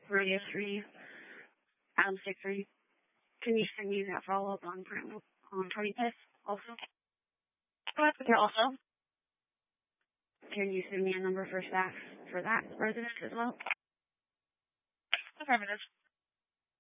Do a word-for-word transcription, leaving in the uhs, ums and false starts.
Radio three, Adam six three. Can you send me that follow-up on on Party Piss also? Okay, also, can you send me a number for staff for that resident as well? Affirmative.